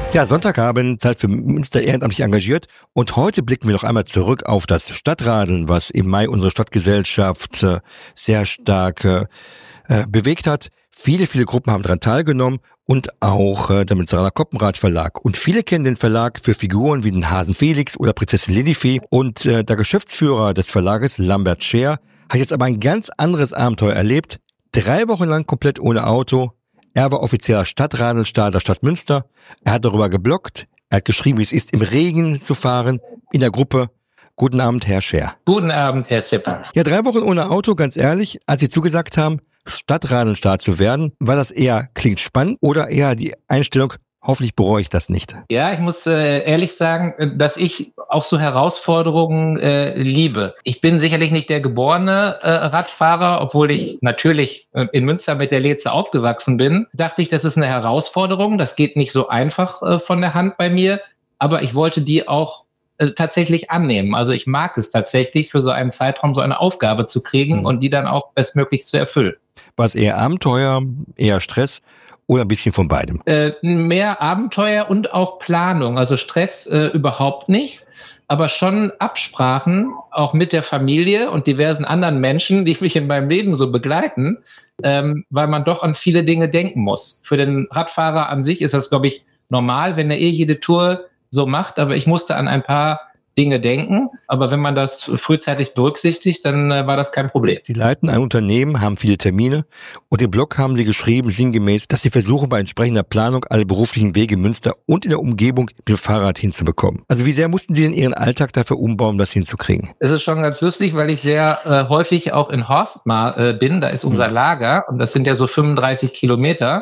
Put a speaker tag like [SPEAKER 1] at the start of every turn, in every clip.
[SPEAKER 1] Ja, Sonntagabend, Zeit für Münster ehrenamtlich engagiert. Und heute blicken wir noch einmal zurück auf das Stadtradeln, was im Mai unsere Stadtgesellschaft sehr stark bewegt hat. Viele Gruppen haben daran teilgenommen und auch der Münsteraner Koppenrad Verlag. Und viele kennen den Verlag für Figuren wie den Hasen Felix oder Prinzessin Lilifee. Und der Geschäftsführer des Verlages, Lambert Scher, hat jetzt aber ein ganz anderes Abenteuer erlebt. 3 Wochen lang komplett ohne Auto. Er war offizieller Stadtradelstar der Stadt Münster. Er hat darüber gebloggt. Er hat geschrieben, wie es ist, im Regen zu fahren, in der Gruppe. Guten Abend, Herr Scher.
[SPEAKER 2] Guten Abend, Herr Zipper.
[SPEAKER 1] Ja, 3 Wochen ohne Auto, ganz ehrlich, als Sie zugesagt haben, Stadtradelstar zu werden, war das eher, klingt spannend, oder eher die Einstellung, hoffentlich bereue ich das nicht?
[SPEAKER 2] Ja, ich muss ehrlich sagen, dass ich auch so Herausforderungen liebe. Ich bin sicherlich nicht der geborene Radfahrer, obwohl ich natürlich in Münster mit der Leze aufgewachsen bin. Dachte ich, das ist eine Herausforderung. Das geht nicht so einfach von der Hand bei mir, aber ich wollte die auch tatsächlich annehmen. Also ich mag es tatsächlich, für so einen Zeitraum so eine Aufgabe zu kriegen und die dann auch bestmöglich zu erfüllen.
[SPEAKER 1] War es eher Abenteuer, eher Stress? Oder ein bisschen von beidem?
[SPEAKER 2] Mehr Abenteuer und auch Planung. Also Stress überhaupt nicht, aber schon Absprachen, auch mit der Familie und diversen anderen Menschen, die mich in meinem Leben so begleiten, weil man doch an viele Dinge denken muss. Für den Radfahrer an sich ist das, glaube ich, normal, wenn er jede Tour so macht, aber ich musste an ein paar Dinge denken, aber wenn man das frühzeitig berücksichtigt, dann war das kein Problem.
[SPEAKER 1] Sie leiten ein Unternehmen, haben viele Termine und im Blog haben Sie geschrieben, sinngemäß, dass Sie versuchen, bei entsprechender Planung alle beruflichen Wege in Münster und in der Umgebung mit dem Fahrrad hinzubekommen. Also wie sehr mussten Sie denn Ihren Alltag dafür umbauen, das hinzukriegen?
[SPEAKER 2] Es ist schon ganz lustig, weil ich sehr häufig auch in Horstmar bin, da ist unser Lager und das sind ja so 35 Kilometer.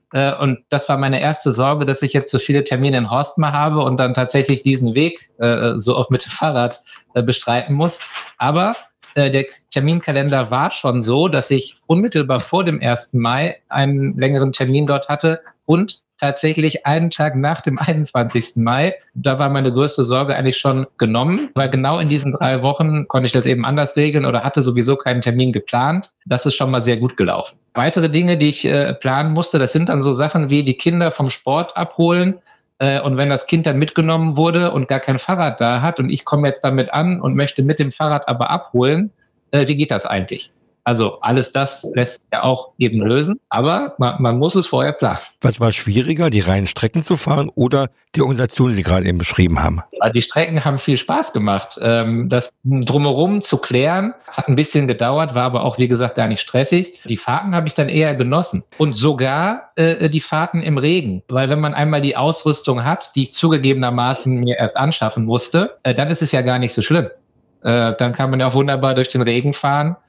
[SPEAKER 2] Und das war meine erste Sorge, dass ich jetzt so viele Termine in Horstmar habe und dann tatsächlich diesen Weg so oft mit dem Fahrrad bestreiten muss. Aber der Terminkalender war schon so, dass ich unmittelbar vor dem 1. Mai einen längeren Termin dort hatte und tatsächlich einen Tag nach dem 21. Mai. Da war meine größte Sorge eigentlich schon genommen, weil genau in diesen 3 Wochen konnte ich das eben anders regeln oder hatte sowieso keinen Termin geplant. Das ist schon mal sehr gut gelaufen. Weitere Dinge, die ich planen musste, das sind dann so Sachen wie die Kinder vom Sport abholen. Und wenn das Kind dann mitgenommen wurde und gar kein Fahrrad da hat und ich komme jetzt damit an und möchte mit dem Fahrrad aber abholen, wie geht das eigentlich? Also alles das lässt sich ja auch eben lösen, aber man muss es vorher planen.
[SPEAKER 1] Was war schwieriger, die reinen Strecken zu fahren oder die Organisation, die Sie gerade eben beschrieben haben?
[SPEAKER 2] Die Strecken haben viel Spaß gemacht. Das Drumherum zu klären hat ein bisschen gedauert, war aber auch, wie gesagt, gar nicht stressig. Die Fahrten habe ich dann eher genossen und sogar die Fahrten im Regen, weil wenn man einmal die Ausrüstung hat, die ich zugegebenermaßen mir erst anschaffen musste, dann ist es ja gar nicht so schlimm. Dann kann man ja auch wunderbar durch den Regen fahren.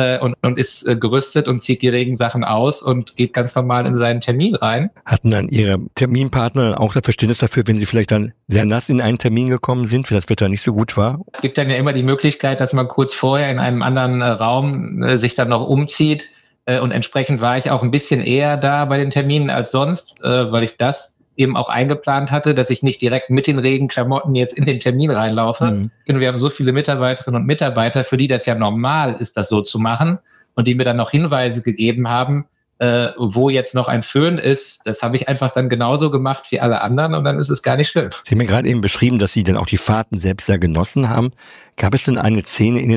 [SPEAKER 2] Und ist gerüstet und zieht die Regensachen aus und geht ganz normal in seinen Termin rein.
[SPEAKER 1] Hatten dann Ihre Terminpartner auch das Verständnis dafür, wenn Sie vielleicht dann sehr nass in einen Termin gekommen sind, weil das Wetter nicht so gut war?
[SPEAKER 2] Es gibt dann ja immer die Möglichkeit, dass man kurz vorher in einem anderen Raum sich dann noch umzieht. Und entsprechend war ich auch ein bisschen eher da bei den Terminen als sonst, weil ich das eben auch eingeplant hatte, dass ich nicht direkt mit den Regenklamotten jetzt in den Termin reinlaufe. Wir haben so viele Mitarbeiterinnen und Mitarbeiter, für die das ja normal ist, das so zu machen und die mir dann noch Hinweise gegeben haben, wo jetzt noch ein Föhn ist. Das habe ich einfach dann genauso gemacht wie alle anderen und dann ist es gar nicht schlimm.
[SPEAKER 1] Sie haben mir gerade eben beschrieben, dass Sie dann auch die Fahrten selbst sehr genossen haben. Gab es denn eine Szene in den